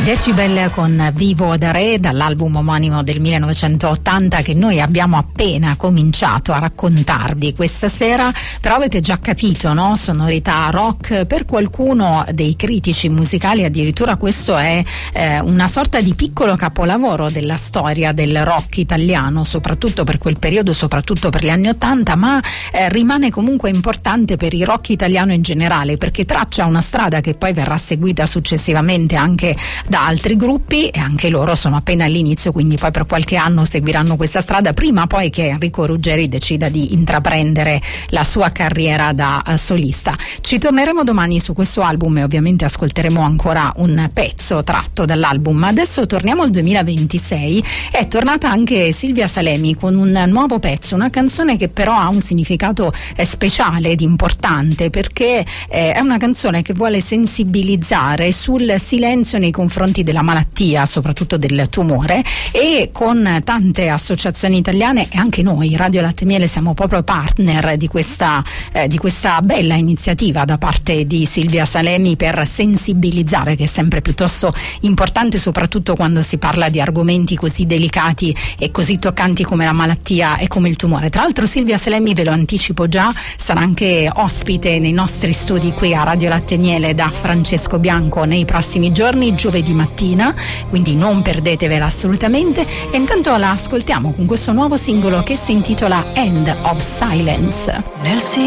Decibel con Vivo da Re, dall'album omonimo del 1980 che noi abbiamo appena cominciato a raccontarvi questa sera, però avete già capito, no? Sonorità rock, per qualcuno dei critici musicali addirittura questo è una sorta di piccolo capolavoro della storia del rock italiano, soprattutto per quel periodo, soprattutto per gli anni 80, ma rimane comunque importante per il rock italiano in generale, perché traccia una strada che poi verrà seguita successivamente anche da altri gruppi, e anche loro sono appena all'inizio, quindi poi per qualche anno seguiranno questa strada prima poi che Enrico Ruggeri decida di intraprendere la sua carriera da solista. Ci torneremo domani su questo album e ovviamente ascolteremo ancora un pezzo tratto dall'album, ma adesso torniamo al 2026. È tornata anche Silvia Salemi con un nuovo pezzo, una canzone che però ha un significato speciale ed importante, perché è una canzone che vuole sensibilizzare sul silenzio nei confronti della malattia, soprattutto del tumore, e con tante associazioni italiane e anche noi Radio Latte Miele siamo proprio partner di questa bella iniziativa da parte di Silvia Salemi per sensibilizzare, che è sempre piuttosto importante, soprattutto quando si parla di argomenti così delicati e così toccanti come la malattia e come il tumore. Tra l'altro Silvia Salemi, ve lo anticipo già, sarà anche ospite nei nostri studi qui a Radio Latte Miele da Francesco Bianco nei prossimi giorni, giovedì mattina, quindi non perdetevela assolutamente. E intanto la ascoltiamo con questo nuovo singolo che si intitola End of Silence.